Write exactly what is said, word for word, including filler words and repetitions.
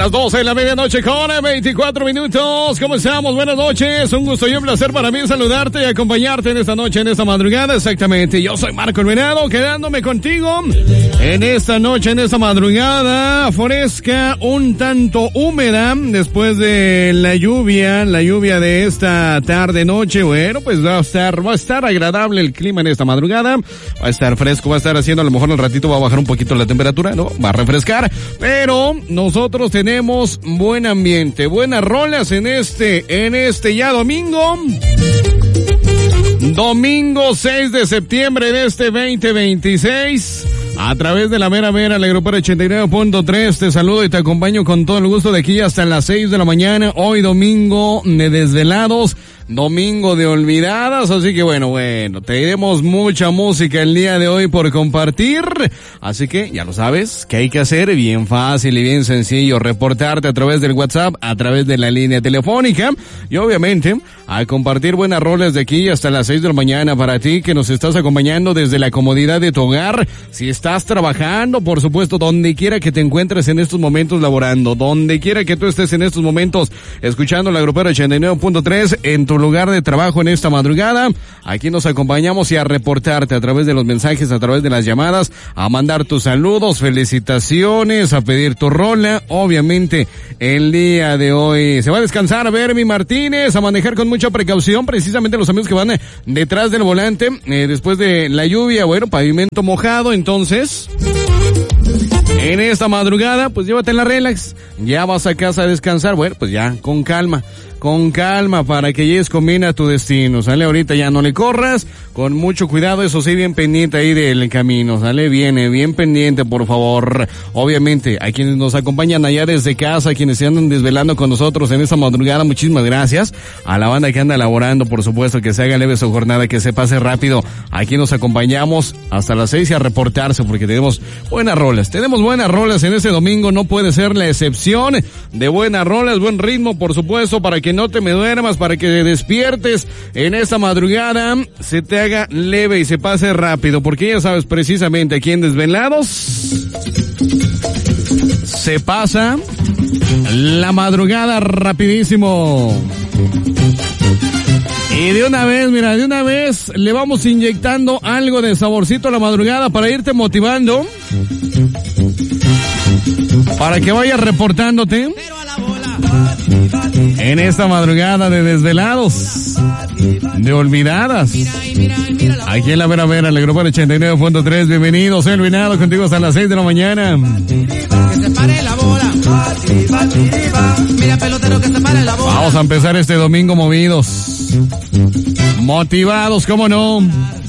las doce de la medianoche con veinticuatro minutos. ¿Cómo estamos? Buenas noches. Un gusto y un placer para mí saludarte y acompañarte en esta noche, en esta madrugada. Exactamente. Yo soy Marco El Venado, quedándome contigo en esta noche, en esta madrugada fresca, un tanto húmeda después de la lluvia, la lluvia de esta tarde noche. Bueno, pues va a estar, va a estar agradable el clima en esta madrugada. Va a estar fresco, va a estar haciendo, a lo mejor al ratito va a bajar un poquito la temperatura, ¿no? Va a refrescar, pero nosotros tenemos buen ambiente, buenas rolas en este, en este ya domingo. Domingo seis de septiembre de este veinte veintiséis. A través de la mera mera, la grupera ochenta y nueve punto tres, te saludo y te acompaño con todo el gusto de aquí hasta las seis de la mañana. Hoy domingo de desvelados, domingo de olvidadas, así que bueno, bueno, tenemos mucha música el día de hoy por compartir, así que ya lo sabes, ¿qué hay que hacer? Bien fácil y bien sencillo, reportarte a través del WhatsApp, a través de la línea telefónica y obviamente a compartir buenas rolas de aquí hasta las seis de la mañana para ti que nos estás acompañando desde la comodidad de tu hogar. Si estás trabajando, por supuesto, donde quiera que te encuentres en estos momentos laborando, donde quiera que tú estés en estos momentos escuchando la grupera ochenta y nueve punto tres en tu lugar de trabajo en esta madrugada, aquí nos acompañamos y a reportarte a través de los mensajes, a través de las llamadas, a mandar tus saludos, felicitaciones, a pedir tu rola. Obviamente el día de hoy se va a descansar Bermi Martínez, a manejar con mucha precaución, precisamente los amigos que van detrás del volante, eh, después de la lluvia, bueno, pavimento mojado, entonces en esta madrugada, pues llévate la relax, ya vas a casa a descansar, bueno, pues ya, con calma, con calma para que llegues con bien a tu destino, ¿sale? Ahorita ya no le corras, con mucho cuidado, eso sí, bien pendiente ahí del camino, ¿sale? Viene, bien pendiente, por favor. Obviamente, a quienes nos acompañan allá desde casa, a quienes se andan desvelando con nosotros en esta madrugada, muchísimas gracias. A la banda que anda laborando, por supuesto, que se haga leve su jornada, que se pase rápido. Aquí nos acompañamos hasta las seis y a reportarse, porque tenemos buenas rolas, tenemos buenas rolas en este domingo, no puede ser la excepción de buenas rolas, buen ritmo, por supuesto, para que no te me duermas, para que te despiertes en esta madrugada, se te haga leve y se pase rápido, porque ya sabes, precisamente aquí en Desvelados se pasa la madrugada rapidísimo. Y de una vez, mira, de una vez le vamos inyectando algo de saborcito a la madrugada para irte motivando, para que vayas reportándote en esta madrugada de Desvelados, de olvidadas. Aquí en la Vera Vera, la grupo ochenta y nueve punto tres. Bienvenidos, soy El Venado, contigo hasta las seis de la mañana. Que se pare la bola. Mira, pelotero, que se pare la bola. Vamos a empezar este domingo movidos, motivados, ¿cómo no?